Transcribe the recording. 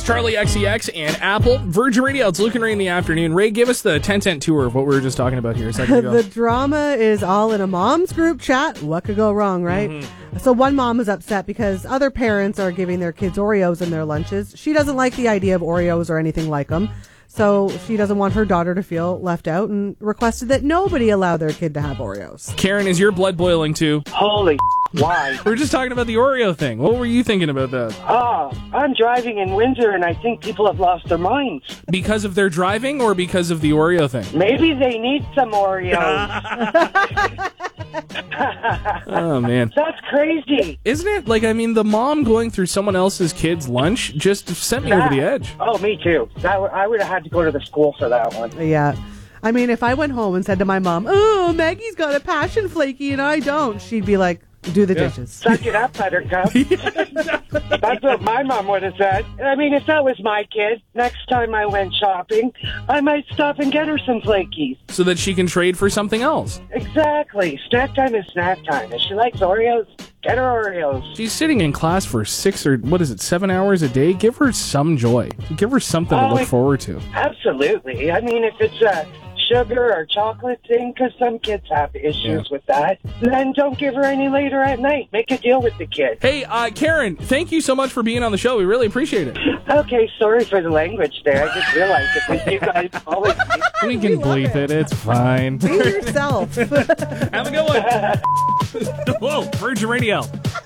Charlie XCX and Apple. Virgin Radio, it's Luke and Ray in the afternoon. Ray, give us the 10-10 tour of what we were just talking about here a second ago. The drama is all in a mom's group chat. What could go wrong, right? So one mom is upset because other parents are giving their kids Oreos in their lunches. She doesn't like the idea of Oreos or anything like them. So she doesn't want her daughter to feel left out and requested that nobody allow their kid to have Oreos. Karen, is your blood boiling too? Holy why? We were just talking about the Oreo thing. What were you thinking about that? I'm driving in Windsor and I think people have lost their minds. Because of their driving or because of the Oreo thing? Maybe they need some Oreos. Oh, man. That's crazy. Isn't it? Like, I mean, the mom going through someone else's kid's lunch just sent me over the edge. Oh, me too. I would have had to go to the school for that one. Yeah. I mean, if I went home and said to my mom, oh, Maggie's got a passion flaky and I don't, she'd be like, do the dishes. Suck it up, Buttercup. That's what my mom would have said. I mean, if that was my kid, next time I went shopping, I might stop and get her some flakies. So that she can trade for something else. Exactly. Snack time is snack time. If she likes Oreos, get her Oreos. She's sitting in class for 7 hours a day. Give her some joy. Give her something to look forward to. Absolutely. I mean, if it's a sugar or chocolate thing, because some kids have issues with that, then don't give her any later at night. Make a deal with the kid. Hey, Karen, thank you so much for being on the show. We really appreciate it. Okay, sorry for the language there. I just realized it was you guys always... We can bleep it. It's fine. Be yourself. Have a good one. Whoa, Virgin Radio.